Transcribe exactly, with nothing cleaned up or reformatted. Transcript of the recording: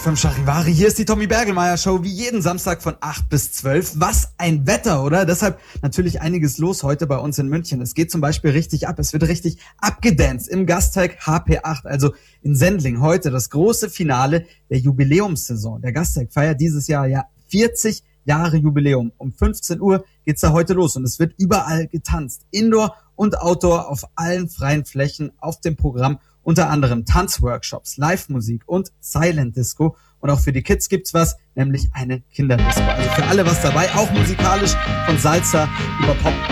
fünf Charivari, hier ist die Tommy Bergelmeier Show, wie jeden Samstag von acht bis zwölf. Was ein Wetter, oder? Deshalb natürlich einiges los heute bei uns in München. Es geht zum Beispiel richtig ab, es wird richtig abgedanced im Gasteig H P acht, also in Sendling. Heute das große Finale der Jubiläumssaison. Der Gasteig feiert dieses Jahr ja vierzig Jahre Jubiläum. Um fünfzehn Uhr geht's da heute los und es wird überall getanzt. Indoor und Outdoor auf allen freien Flächen auf dem Programm. Unter anderem Tanzworkshops, Live-Musik und Silent Disco. Und auch für die Kids gibt's was, nämlich eine Kinderdisco. Also für alle was dabei, auch musikalisch, von Salsa über Pop